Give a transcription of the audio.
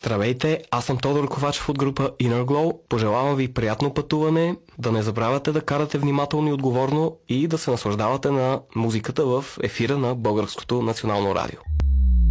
Здравейте, аз съм Тодор Ковачев от група Inner Glow. Пожелавам ви приятно пътуване, да не забравяте да карате внимателно и отговорно и да се наслаждавате на музиката в ефира на Българското национално радио.